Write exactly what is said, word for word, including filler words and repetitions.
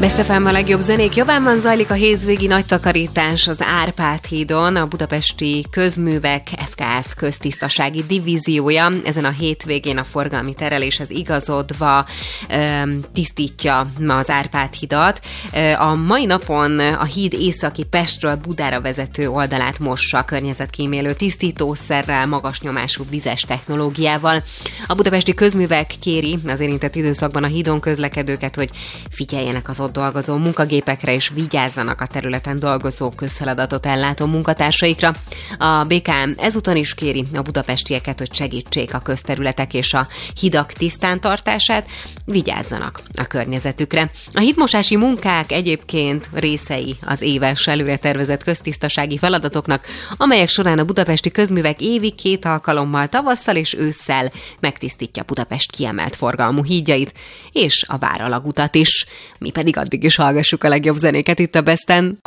Best ef em a legjobb zenék javában zajlik a hétvégi nagy takarítás az Árpád hídon, a budapesti közművek ef ká ef köztisztasági divíziója. Ezen a hétvégén a forgalmi tereléshez igazodva ö, tisztítja az Árpád hidat. A mai napon a híd északi Pestről Budára vezető oldalát mossa a környezetkímélő tisztítószerrel, magas nyomású vizes technológiával. A budapesti közművek kéri az érintett időszakban a hídon közlekedőket, hogy figyeljenek az ott dolgozó munkagépekre, és vigyázzanak a területen dolgozó közfeladatot ellátó munkatársaikra. A bé ká em ezúton is kéri a budapestieket, hogy segítsék a közterületek és a hidak tisztán tartását, vigyázzanak a környezetükre. A hídmosási munkák egyébként részei az éves előre tervezett köztisztasági feladatoknak, amelyek során a budapesti közművek évi két alkalommal tavasszal és ősszel megtisztítja Budapest kiemelt forgalmú hídjait, és a Váralagutat is. Mi pedig addig is hallgassuk a legjobb zenéket itt a Besten.